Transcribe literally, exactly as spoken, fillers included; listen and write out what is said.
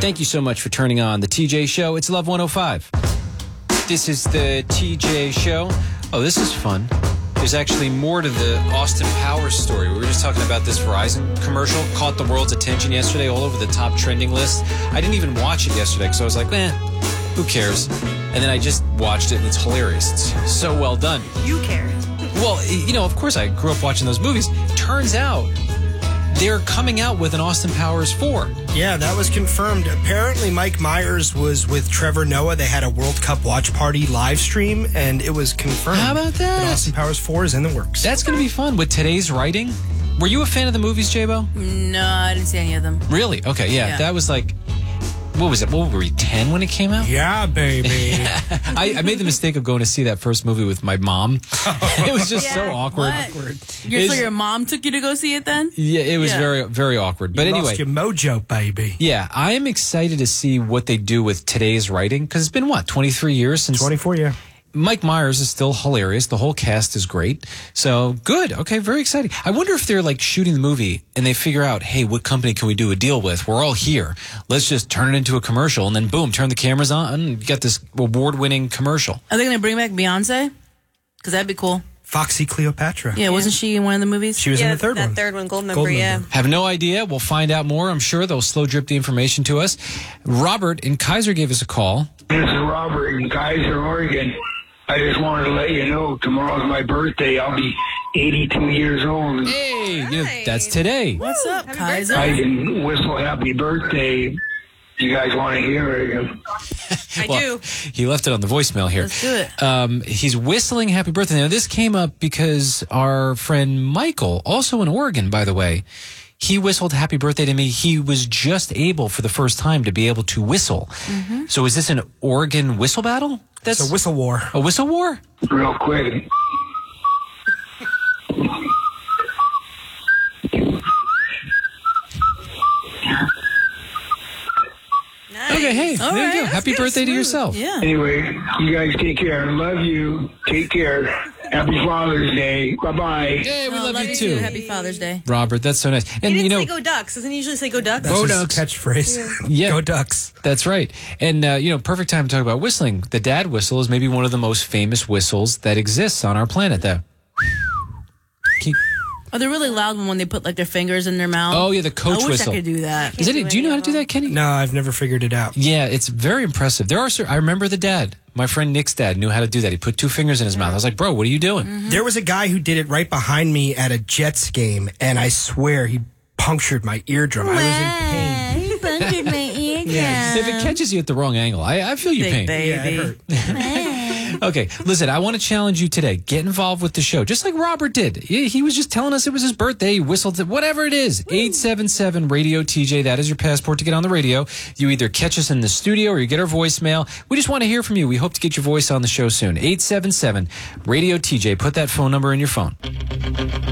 Thank you so much for turning on the T J Show. It's Love one oh five. This is the T J Show. Oh, this is fun. There's actually more to the Austin Powers story. We were just talking about this Verizon commercial. Caught the world's attention yesterday, all over the top trending list. I didn't even watch it yesterday because I was like, eh, who cares? And then I just watched it, and it's hilarious. It's so well done. You care. Well, you know, of course I grew up watching those movies. Turns out they're coming out with an Austin Powers four. Yeah, that was confirmed. Apparently, Mike Myers was with Trevor Noah. They had a World Cup watch party live stream, and it was confirmed. How about that? Austin Powers four is in the works. That's going to be fun with today's writing. Were you a fan of the movies, J-Bo? No, I didn't see any of them. Really? Okay, yeah, Yeah. That was like... What was it? What were we, ten when it came out? Yeah, baby. I, I made the mistake of going to see that first movie with my mom. It was just so Yeah, awkward. what? Your, so It's- your mom took you to go see it then? Yeah, it was Yeah. very, very awkward. But You anyway, lost your mojo, baby. yeah, I am excited to see what they do with today's writing because it's been, what, twenty-three years since... twenty-four, yeah. Mike Myers is still hilarious. The whole cast is great. So, good. Okay, very exciting. I wonder if they're, like, shooting the movie and they figure out, hey, what company can we do a deal with? We're all here. Let's just turn it into a commercial and then, boom, turn the cameras on and you got this award-winning commercial. Are they going to bring back Beyonce? Because that'd be cool. Foxy Cleopatra. Yeah, wasn't she in one of the movies? She was yeah, in the third that one. third one, Gold Member, Gold yeah. Member. Have no idea. We'll find out more. I'm sure they'll slow drip the information to us. Robert in Kaiser gave us a call. This is Robert in Kaiser, Oregon. I just wanted to let you know tomorrow's my birthday. I'll be eighty-two years old. Hey, you know, that's today. What's up, Happy Kaiser? I can whistle happy birthday. You guys want to hear it? I Well, do. He left it on the voicemail here. Let's do it. Um, he's whistling happy birthday. Now, this came up because our friend Michael, also in Oregon, by the way, he whistled happy birthday to me. He was just able for the first time to be able to whistle. Mm-hmm. So is this an Oregon whistle battle? That's It's a whistle war. a whistle war? Real quick. Nice. Okay, hey, All there right, you go. that's Happy good, birthday to smooth. yourself. Yeah. Anyway, you guys take care. Love you. Take care. Happy Father's Day. Bye-bye. Hey, we Oh, love, you too. Happy Father's Day. Robert, that's so nice. He And didn't you know, say go Ducks. Doesn't he usually say go Ducks? That's Go his Ducks. catchphrase. Yeah. Go Ducks. that's right. And, uh, you know, perfect time to talk about whistling. The dad whistle is maybe one of the most famous whistles that exists on our planet, though. Keep- Are they really loud when they put like their fingers in their mouth? Oh, yeah, the coach I wish whistle. I could do that. Is it, do do you know how any to do of that, Kenny? No, I've never figured it out. Yeah, it's very impressive. There are, cer- I remember the dad. My friend Nick's dad knew how to do that. He put two fingers in his mouth. I was like, bro, what are you doing? Mm-hmm. There was a guy who did it right behind me at a Jets game, and I swear he punctured my eardrum. I was in pain. He punctured my eardrum. If it catches you at the wrong angle, I, I feel your Big pain. Yeah, baby. it hurt. Okay, listen, I want to challenge you today. Get involved with the show, just like Robert did. He, he was just telling us it was his birthday. He whistled, it, whatever it is. eight seven seven radio T J. That is your passport to get on the radio. You either catch us in the studio or you get our voicemail. We just want to hear from you. We hope to get your voice on the show soon. eight seven seven radio T J. Put that phone number in your phone.